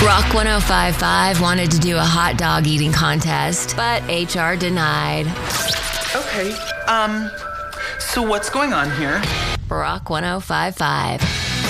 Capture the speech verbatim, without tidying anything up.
Rock one oh five point five wanted to do a hot dog eating contest, but H R denied. Okay, um, so what's going on here? Rock one oh five point five.